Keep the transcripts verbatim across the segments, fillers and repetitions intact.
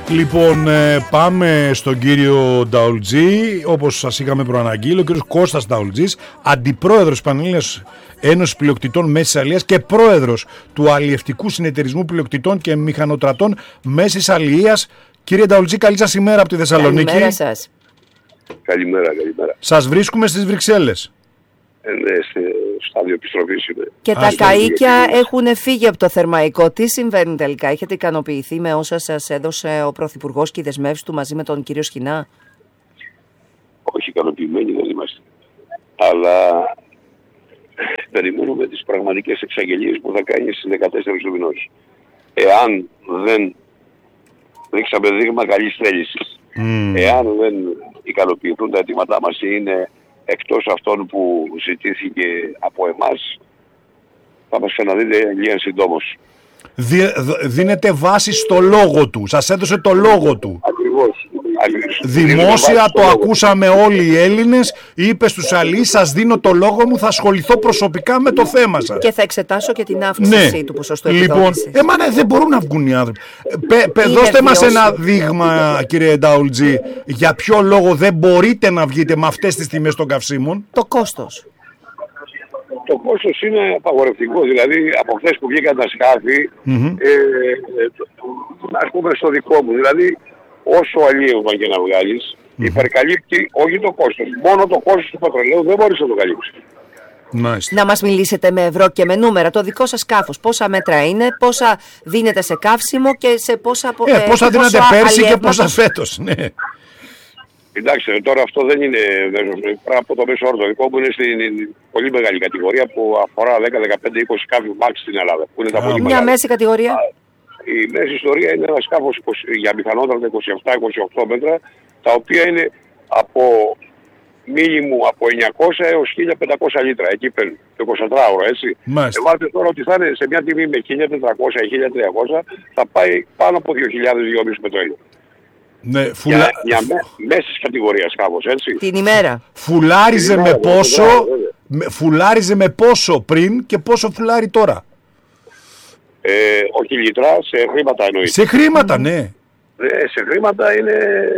Λοιπόν, ε, πάμε στον κύριο Νταουλτζή. Όπως σας είχαμε προαναγγείλει, ο κύριος Κώστας Νταουλτζής, αντιπρόεδρος Πανελλήνιας Ένωσης Πλειοκτητών Μέσης Αλίας και πρόεδρος του Αλλιευτικού Συνεταιρισμού Πλειοκτητών και Μηχανοτρατών Μέσης Αλίας. Κύριε Νταουλτζή, καλή σας ημέρα από τη Θεσσαλονίκη. Καλημέρα σας. Καλημέρα, καλημέρα. Σας βρίσκουμε στις Βρυξέλλες. Ε, ναι, στο στάδιο επιστροφής είμαι. Και Α, τα στο καΐκια έχουν φύγει από το Θερμαϊκό. Τι συμβαίνει τελικά, έχετε ικανοποιηθεί με όσα σας έδωσε ο Πρωθυπουργός και οι δεσμεύσεις του μαζί με τον κύριο Σχοινά? Όχι ικανοποιημένοι δεν είμαστε. Αλλά περιμένουμε τις πραγματικές εξαγγελίες που θα κάνει στις δεκατέσσερις του μηνός. Εάν δεν δείξαμε δείγμα καλής θέλησης, Mm. εάν δεν ικανοποιηθούν τα αιτήματά μας ή είναι εκτός αυτών που ζητήθηκε από εμάς, θα μας ξαναδείτε λίγαν συντόμως. Δι, δίνετε βάση στο λόγο του. Σας έδωσε το λόγο του. Ακριβώς. Δημόσια το ακούσαμε όλοι οι Έλληνες. Είπε στους αλείς, σας δίνω το λόγο μου, θα ασχοληθώ προσωπικά με το θέμα σας. Και θα εξετάσω και την αύξηση Ναι. του ποσοστού Λοιπόν, επιδότησης. ε, μα ναι, δεν μπορούν να βγουν οι άνθρωποι. Πε, πε, δώστε μας βιώσιμο. ένα δείγμα, κύριε Νταουλτζή, για ποιο λόγο δεν μπορείτε να βγείτε με αυτές τις τιμές των καυσίμων. Το κόστος. Το κόστος είναι απαγορευτικό. Δηλαδή, από χθες που βγήκαν τα σκάφη, Mm-hmm. ε, ε, ας πούμε στο δικό μου, δηλαδή, όσο αλλιεύμα και να βγάλεις, Mm-hmm. υπερκαλύπτει όχι το κόστος. Μόνο το κόστος του πετρελαίου δεν μπορείς να το καλύψεις. Μάλιστα. Να μας μιλήσετε με ευρώ και με νούμερα. Το δικό σας σκάφος, πόσα μέτρα είναι, πόσα δίνετε σε καύσιμο και σε πόσα... Ε, ε, πόσα και δίνατε πόσα πέρσι και αλλιεύματα. πόσα φέτος. Ναι. Εντάξει, τώρα αυτό δεν είναι πράγμα από το μέσο όρο. Το δικό μου είναι στην πολύ μεγάλη κατηγορία που αφορά δέκα, δεκαπέντε, είκοσι σκάφη max στην Ελλάδα. Που είναι τα Α, πολύ Μια μεγάλα. μέση κατηγορία. Η μέση ιστορία είναι ένα σκάφος για μηχανότρατα είκοσι επτά είκοσι οκτώ μέτρα, τα οποία είναι από μήνυμου από εννιακόσια έως χίλια πεντακόσια λίτρα. Εκεί παίρνει το εικοσιτετράωρο, έτσι. Μάλιστα. Εβάτε τώρα ότι θα είναι σε μια τιμή με χίλια τετρακόσια ή χίλια τριακόσια, θα πάει πάνω από δύο χιλιάδες δυόμισι πετρέλαιο. Ναι, Για, φουλα... για με, μέσης κατηγορίας κάπως, έτσι. Την ημέρα. Φουλάριζε Την με ημέρα, πόσο, βέβαια, βέβαια. με, φουλάριζε με πόσο πριν και πόσο φουλάρει τώρα. Ε, όχι λίτρα, σε χρήματα εννοείται. Σε χρήματα, ναι. Ε, σε χρήματα είναι...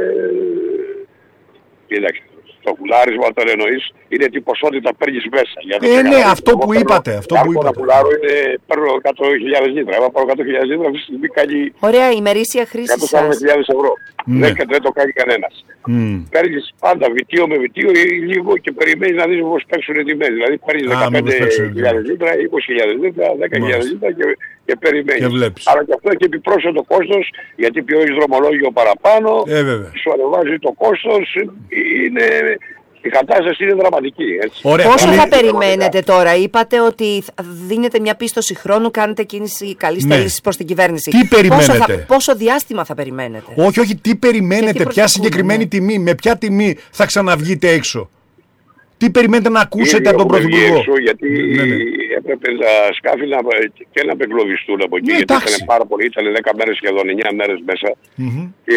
Κοίταξε, το πουλάρισμα όταν εννοείς είναι τι ποσότητα παίρνεις μέσα. Γιατί Ε, σε ναι, κανένα- αυτό εγώ που παίρνω- είπατε, αυτό που αν είπατε. να πουλάρω είναι, παίρνω εκατό χιλιάδες λίτρα. Εγώ παίρνω εκατό χιλιάδες λίτρα, αυτή τη στιγμή κάνει Ωραία, η ημερήσια χρήση εκατόν σαράντα σας. χιλιάδες ευρώ. Ναι. Δεν, δεν το κάνει κανένας. Mm. Παίρνεις πάντα βιτίο με βιτίο ή λίγο και περιμένεις να δεις πώς παίξουν οι τιμές. Δηλαδή παίρνεις Α, δεκαπέντε μήπως παίξουν οι χιλιάδες λίτρα, είκοσι χιλιάδες λίτρα, δέκα χιλιάδες Μάλιστα. λίτρα και, και περιμένεις. Και βλέπεις. Αλλά και αυτό έχει επιπρόσθετο κόστος, γιατί πληρώνεις δρομολόγιο παραπάνω, Ε, βέβαια. σου ανεβάζει το κόστος, είναι... Η κατάσταση είναι δραματική. Έτσι. Ωραία. Πόσο Καλή- θα περιμένετε τώρα? Είπατε ότι θα δίνετε μια πίστοση χρόνου, κάνετε κίνηση καλής Ναι. θέλησης προς την κυβέρνηση. Τι περιμένετε? Πόσο, θα, πόσο διάστημα θα περιμένετε? Όχι, όχι, τι περιμένετε, Γιατί ποια προσδοκούμε, συγκεκριμένη ναι. τιμή, με ποια τιμή θα ξαναβγείτε έξω. Τι περιμένετε να ακούσετε Ήδη από τον έχουμε βγει Πρωθυπουργό. έξω, γιατί Ναι, ναι. έπρεπε τα σκάφη να, και να απεγκλωβιστούν από εκεί. Ναι, γιατί εντάξει. ήταν πάρα πολύ, ήταν δέκα μέρες σχεδόν, εννιά μέρες μέσα. Μμμ. Και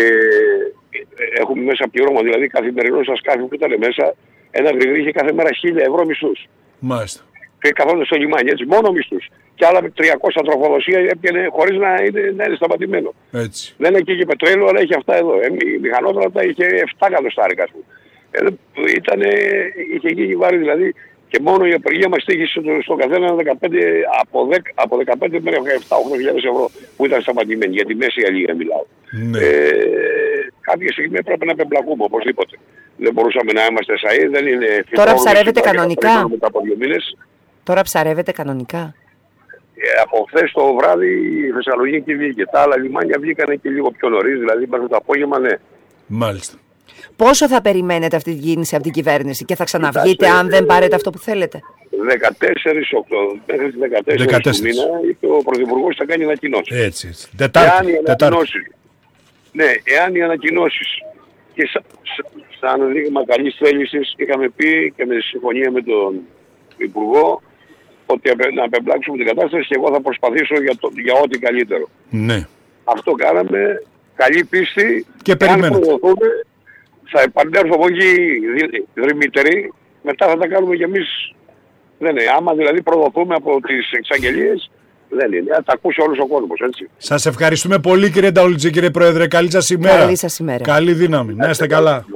έχουμε μέσα πληρώμα, δηλαδή καθημερινό στα σκάφη που ήταν μέσα, ένα γρηγρή είχε κάθε μέρα χίλια ευρώ μισθούς. Μάλιστα. Και καθόλου στο λιμάνι, έτσι, μόνο μισθούς. Και άλλα με τριακόσια τροφοδοσία έπιανε χωρίς να είναι, να είναι σταματημένο. Έτσι. Δεν έχει και πετρέλαιο, αλλά έχει αυτά εδώ. Ε, η μηχανότρατα είχε επτά εκατοστάρικα, ας πούμε. Ε, ήτανε, είχε γίνει βάρη δηλαδή και μόνο η απεργία μας τύχησε στο, στο καθένα δεκαπέντε, από, δέκα, από δεκαπέντε μέχρι επτά οχτώ χιλιάδες ευρώ που ήταν σταματημένοι. Για τη μέση αλληλεία μιλάω. Ναι. Ε, κάποια στιγμή έπρεπε να απεμπλακούμε οπωσδήποτε. Δεν μπορούσαμε να είμαστε σαΐ, δεν είναι φυτόρους. Τώρα ψαρεύετε κανονικά? Μετά από δύο μήνες. Τώρα ψαρεύετε κανονικά? Ε, από χθες το βράδυ η Θεσσαλονίκη βγήκε. Τα άλλα λιμάνια βγήκαν και λίγο πιο νωρίς, δηλαδή μέχρι το απόγευμα, ναι. Μάλιστα. Πόσο θα περιμένετε αυτή την κίνηση από την κυβέρνηση και θα ξαναβγείτε Κοιτάξτε, αν δεν πάρετε αυτό που θέλετε? δεκατέσσερις Οκτώβρη, μέχρι τις δεκατέσσερις του δεκατέσσερις. μήνα, είπε ο Πρωθυπουργός θα κάνει ανακοινώσεις. Έτσι, έτσι. Εάν Τετάρτη. οι Τετάρτη. ανακοινώσεις, ναι, εάν οι ανακοινώσεις και σα, σα, σαν δείγμα καλής θέλησης είχαμε πει και με συμφωνία με τον Υπουργό ότι να απεμπλάξουμε την κατάσταση και εγώ θα προσπαθήσω για, το, για ό,τι καλύτερο. Ναι. Αυτό κάναμε, καλή πίστη. Και περιμένετε. Αν προδοθούμε, θα επανέλθω από εκεί δρυμύτεροι, μετά θα τα κάνουμε κι εμείς. Δεν είναι. Άμα δηλαδή προδοθούμε από τις εξαγγελίες, Δεν είναι. Θα τα ακούσει όλος ο κόσμος, έτσι. Σας ευχαριστούμε πολύ κύριε Νταουλτζή, κύριε Πρόεδρε. Καλή σας ημέρα. Καλή σας ημέρα. Καλή δύναμη. Να είστε καλά.